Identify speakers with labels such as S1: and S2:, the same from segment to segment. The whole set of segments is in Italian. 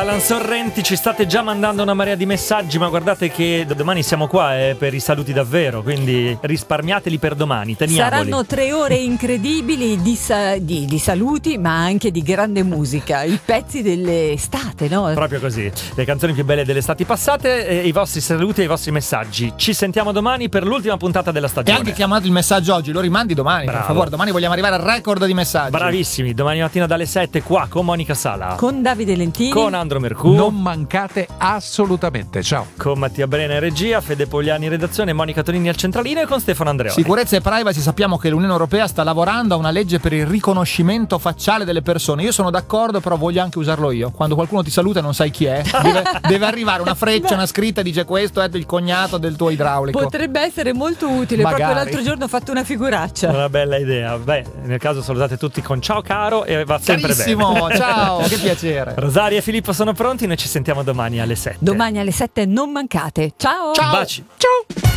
S1: Alan Sorrenti, ci state già mandando una marea di messaggi, ma guardate che domani siamo qua per i saluti davvero, quindi risparmiateli per domani, teniamoli.
S2: Saranno 3 ore incredibili di saluti, ma anche di grande musica, i pezzi dell'estate, no?
S1: Proprio così, le canzoni più belle delle estati passate, i vostri saluti e i vostri messaggi. Ci sentiamo domani per l'ultima puntata della stagione.
S3: E anche chiamato il messaggio oggi, lo rimandi domani,
S1: Bravo.
S3: per favore, domani vogliamo arrivare al record di messaggi.
S1: Bravissimi, domani mattina dalle 7 qua con Monica Sala,
S2: Con Davide Lentini,
S1: con Andro Mercù,
S4: Non mancate assolutamente. Ciao.
S1: con Mattia Brena in regia, Fede Pogliani in redazione, Monica Tonini al centralino e con Stefano Andreoli.
S3: Sicurezza e privacy, sappiamo che l'Unione Europea sta lavorando a una legge per il riconoscimento facciale delle persone. Io sono d'accordo, però voglio anche usarlo io. Quando qualcuno ti saluta e non sai chi è, deve arrivare una freccia, una scritta e dice: questo è il cognato del tuo idraulico.
S2: potrebbe essere molto utile.
S3: Magari.
S2: Proprio l'altro giorno ho fatto una figuraccia.
S1: Una bella idea. Beh, nel caso salutate tutti con ciao caro e va sempre
S3: Carissimo,
S1: bene.
S3: ciao, che piacere.
S1: Rosaria e Filippo sono pronti, noi ci sentiamo domani alle 7.
S2: Domani alle 7 non mancate. Ciao.
S3: Ciao.
S1: Baci.
S3: Ciao.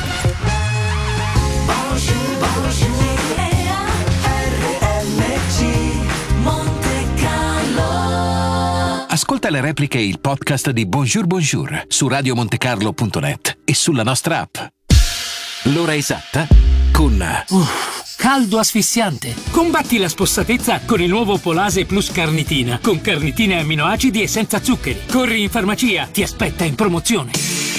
S5: Ascolta le repliche e il podcast di Bonjour Bonjour su radiomontecarlo.net e sulla nostra app. L'ora esatta con
S6: Caldo asfissiante. Combatti la spossatezza con il nuovo Polase Plus Carnitina, con carnitine e amminoacidi e senza zuccheri. Corri in farmacia, ti aspetta in promozione.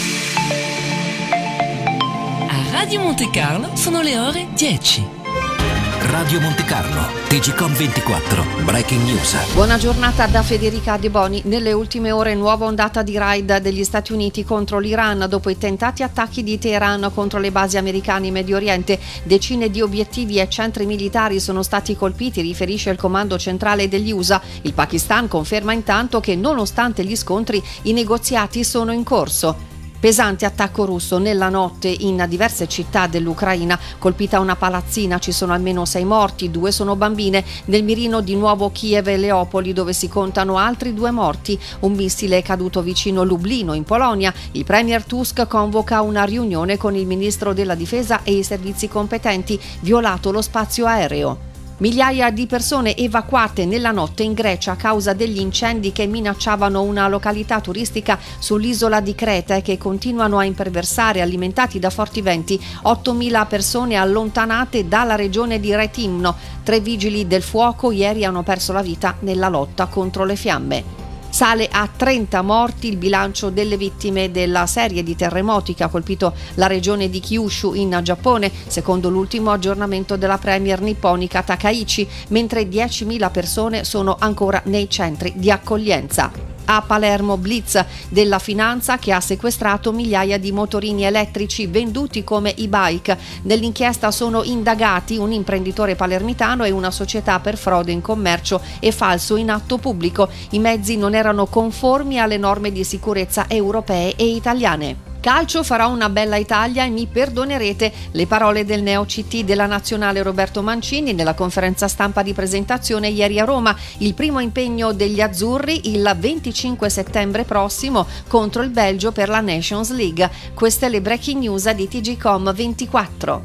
S7: A Radio Monte Carlo sono le ore 10.
S5: Radio Montecarlo, TGCOM 24, Breaking News.
S8: Buona giornata da Federica De Boni. Nelle ultime ore nuova ondata di raid degli Stati Uniti contro l'Iran dopo i tentati attacchi di Teheran contro le basi americane in Medio Oriente. Decine di obiettivi e centri militari sono stati colpiti, riferisce il comando centrale degli USA. Il Pakistan conferma intanto che nonostante gli scontri i negoziati sono in corso. Pesante attacco russo nella notte in diverse città dell'Ucraina, colpita una palazzina, ci sono almeno 6 morti, 2 sono bambine. Nel mirino di nuovo Kiev e Leopoli, dove si contano altri 2 morti. Un missile è caduto vicino Lublino in Polonia. Il premier Tusk convoca una riunione con il ministro della difesa e i servizi competenti, violato lo spazio aereo. Migliaia di persone evacuate nella notte in Grecia a causa degli incendi che minacciavano una località turistica sull'isola di Creta e che continuano a imperversare, alimentati da forti venti. 8.000 persone allontanate dalla regione di Retimno. 3 vigili del fuoco ieri hanno perso la vita nella lotta contro le fiamme. Sale a 30 morti il bilancio delle vittime della serie di terremoti che ha colpito la regione di Kyushu in Giappone, secondo l'ultimo aggiornamento della premier nipponica Takaichi, mentre 10.000 persone sono ancora nei centri di accoglienza. A Palermo blitz della finanza che ha sequestrato migliaia di motorini elettrici venduti come e-bike. Nell'inchiesta sono indagati un imprenditore palermitano e una società per frode in commercio e falso in atto pubblico. I mezzi non erano conformi alle norme di sicurezza europee e italiane. Calcio, farà una bella Italia e mi perdonerete, le parole del neo CT della nazionale Roberto Mancini nella conferenza stampa di presentazione ieri a Roma. Il primo impegno degli azzurri il 25 settembre prossimo contro il Belgio per la Nations League. Queste le breaking news di TGCOM 24.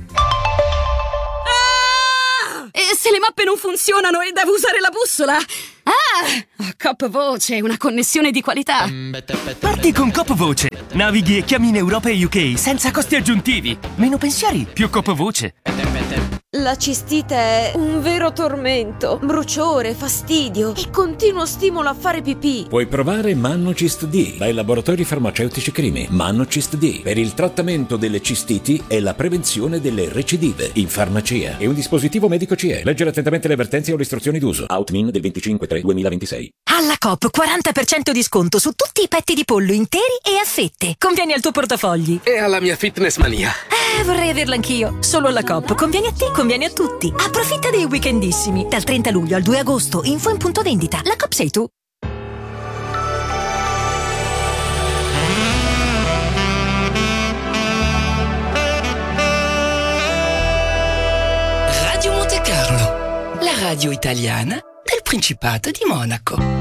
S9: E se le mappe non funzionano e devo usare la bussola? Cop Voce, una connessione di qualità.
S10: Parti con Cop Voce. Navighi e chiami in Europa e UK senza costi aggiuntivi. Meno pensieri, più Cop Voce.
S9: La cistite è un vero tormento. Bruciore, fastidio e continuo stimolo a fare pipì.
S11: Puoi provare Mannocist D dai laboratori farmaceutici Crimi. Mannocist D per il trattamento delle cistiti e la prevenzione delle recidive in farmacia. È un dispositivo medico CE. Leggere attentamente le avvertenze o le istruzioni d'uso. Outmin del 25/3/2026.
S12: Alla Coop 40% di sconto su tutti i petti di pollo interi e a fette. Conviene al tuo portafogli.
S6: E alla mia fitness mania.
S12: Vorrei averla anch'io. Solo alla Coop. Conviene a te, conviene a tutti. Approfitta dei weekendissimi. Dal 30 luglio al 2 agosto. Info in punto vendita. La Coop sei tu.
S7: Radio Monte Carlo, la radio italiana del Principato di Monaco.